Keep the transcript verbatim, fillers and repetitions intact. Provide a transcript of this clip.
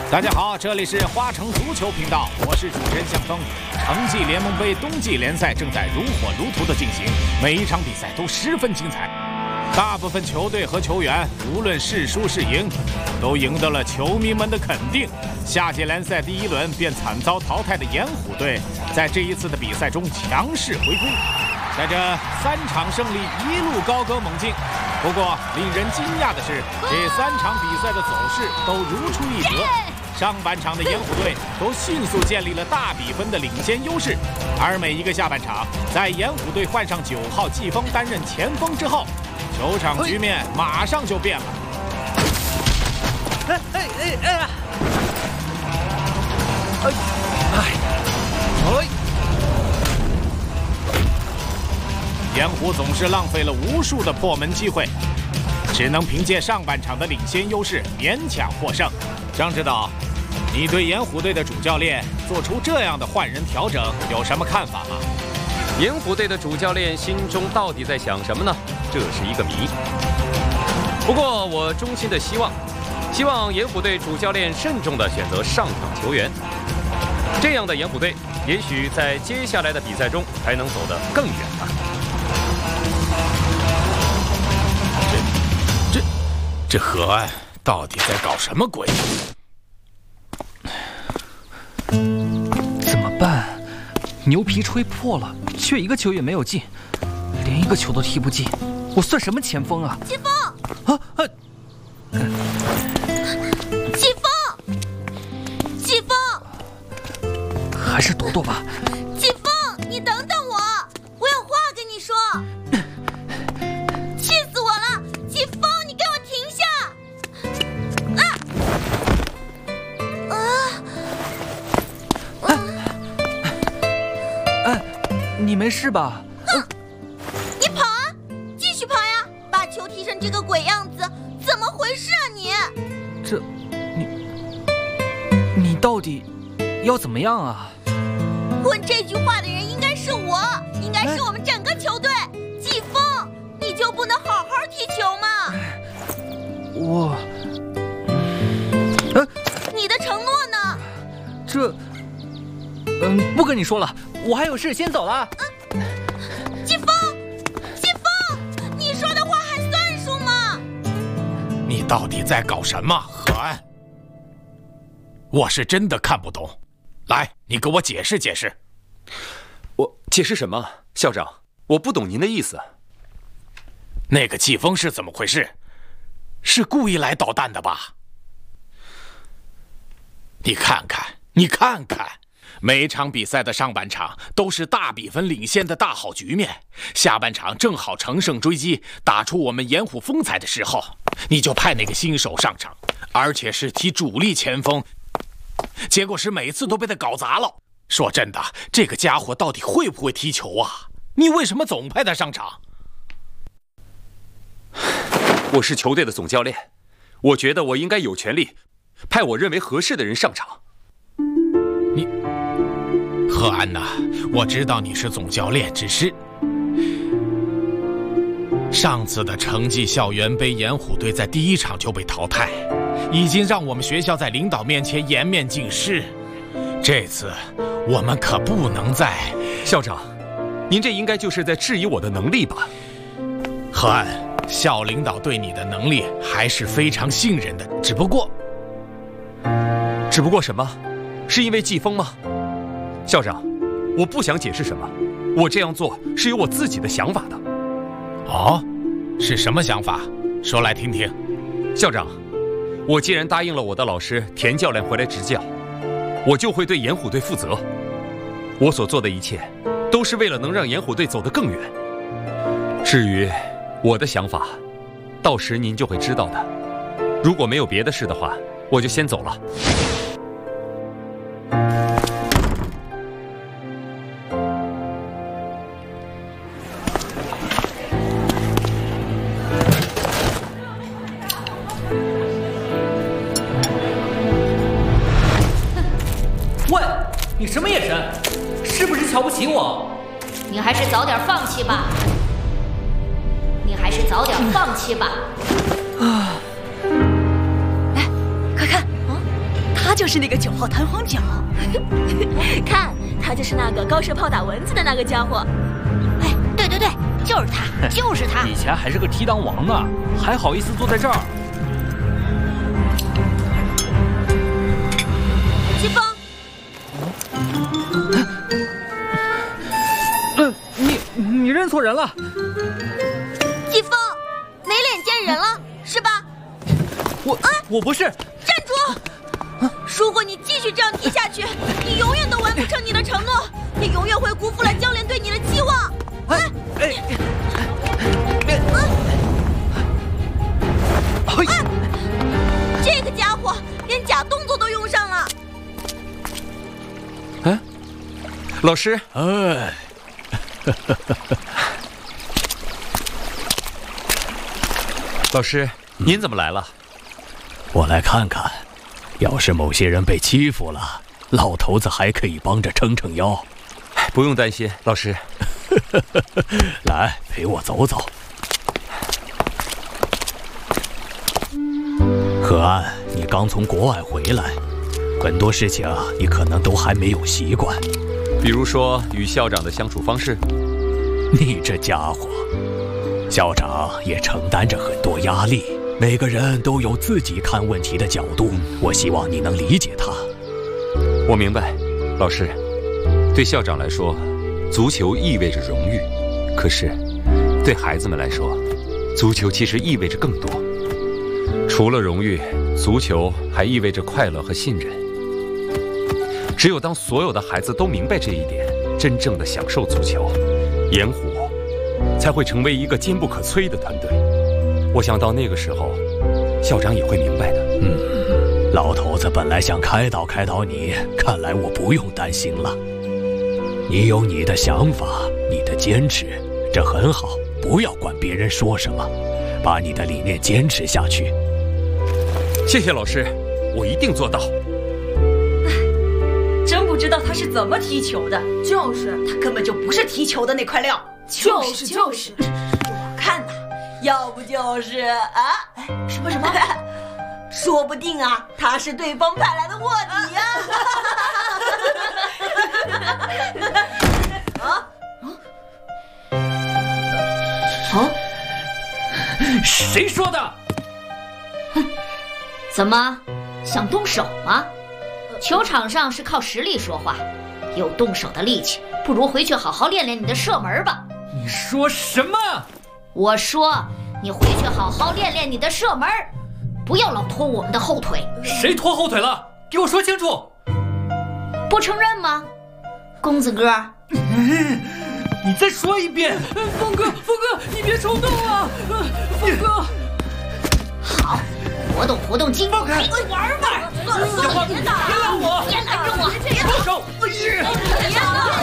大家好，这里是花城足球频道，我是主持人向东。城际联盟杯冬季联赛正在如火如荼的进行，每一场比赛都十分精彩。大部分球队和球员，无论是输是赢，都赢得了球迷们的肯定。下届联赛第一轮便惨遭淘汰的盐湖队，在这一次的比赛中强势回归，在这三场胜利一路高歌猛进。不过，令人惊讶的是，这三场比赛的走势都如出一辙。上半场的盐湖队都迅速建立了大比分的领先优势，而每一个下半场，在盐湖队换上九号季风担任前锋之后，球场局面马上就变了。 哎哎哎哎！哎哎！ 盐湖总是浪费了无数的破门机会，只能凭借上半场的领先优势勉强获胜。张指导，你对盐湖队的主教练做出这样的换人调整有什么看法吗？ 盐湖队的主教练心中到底在想什么呢？这是一个谜。不过我衷心的希望，希望盐湖队主教练慎重地选择上场球员，这样的盐湖队也许在接下来的比赛中还能走得更远吧。 这这这河岸到底在搞什么鬼？ 怎么办？牛皮吹破了，却一个球也没有进，连一个球都踢不进，我算什么前锋啊？ 季风！ 啊啊！ 季风！季风！ 还是躲躲吧。 季风，你等等我，我有话跟你说。气死我了！季风，你给我停下！啊！啊！ 哎，你没事吧？ 哼！你跑啊！继续跑呀！把球踢成这个鬼样子，怎么回事啊你？ 这，你，你到底要怎么样啊？ 问这句话的人应该是我，应该是我们整个球队。季风，你就不能好好踢球吗？ 我，呃， 你的承诺呢？ 这，嗯，不跟你说了，我还有事，先走了。 嗯，季风，季风，你说的话还算数吗？ 你到底在搞什么，河岸？我是真的看不懂。来，你给我解释解释。 我解释什么？校长，我不懂您的意思。 那个季风是怎么回事？是故意来捣蛋的吧？你看看，你看看，每场比赛的上半场都是大比分领先的大好局面，下半场正好乘胜追击，打出我们盐湖风采的时候，你就派那个新手上场，而且是踢主力前锋。结果是每次都被他搞砸了。说真的，这个家伙到底会不会踢球啊？你为什么总派他上场？ 我是球队的总教练，我觉得我应该有权利派我认为合适的人上场。 你，何安呐，我知道你是总教练，只是上次的城际校园杯盐湖队在第一场就被淘汰，已经让我们学校在领导面前颜面尽失。这次我们可不能再…… 校长，您这应该就是在质疑我的能力吧？ 何安，校领导对你的能力还是非常信任的，只不过…… 只不过什么？是因为季风吗？校长，我不想解释什么，我这样做是有我自己的想法的。 哦，是什么想法？说来听听。 校长，我既然答应了我的老师田教练回来执教，我就会对盐湖队负责。我所做的一切，都是为了能让盐湖队走得更远。至于我的想法，到时您就会知道的。如果没有别的事的话，我就先走了。 喂，你什么眼神？是不是瞧不起我？ 你还是早点放弃吧。你还是早点放弃吧。 啊！哎，快看啊，他就是那个九号弹簧脚。 看，他就是那个高射炮打蚊子的那个家伙。 哎，对对对，就是他，就是他。 以前还是个踢裆王呢，还好意思坐在这儿。 疾风， 嗯，你你认错人了。 疾风，没脸见人了，是吧？ 我啊，我不是。 站住！如果你继续这样踢下去，你永远都完不成你的承诺，你永远会辜负了教练对你的期望。 哎哎哎！这个家伙连假动作都用上了。 哎，老师， 哎， 老师，您怎么来了？ 我来看看。要是某些人被欺负了，老头子还可以帮着撑撑腰。 不用担心，老师。 来，陪我走走。何安，你刚从国外回来，很多事情啊，你可能都还没有习惯。 比如说与校长的相处方式。 你这家伙，校长也承担着很多压力。每个人都有自己看问题的角度，我希望你能理解他。 我明白，老师。对校长来说，足球意味着荣誉，可是对孩子们来说，足球其实意味着更多。除了荣誉，足球还意味着快乐和信任。只有当所有的孩子都明白这一点，真正的享受足球，盐湖才会成为一个坚不可摧的团队。我想到那个时候，校长也会明白的。 嗯，老头子本来想开导开导你，看来我不用担心了。你有你的想法，你的坚持，这很好，不要管别人说什么，把你的理念坚持下去。 谢谢老师，我一定做到。 真不知道他是怎么踢球的，就是他根本就不是踢球的那块料。就是就是，我看呐。要不就是啊？什么什么？说不定啊，他是对方派来的卧底呀！啊哦， 谁说的？ 怎么想动手吗？球场上是靠实力说话，有动手的力气，不如回去好好练练你的射门吧。 你说什么？ 我说，你回去好好练练你的射门，不要老拖我们的后腿。 谁拖后腿了？给我说清楚！ 不承认吗，公子哥？ 你再说一遍！峰哥，峰哥，你别冲动啊！峰哥， 好，活动活动筋， 放开， 玩玩。 小花，别拦我！ 别拦着我！ 别动手！ 别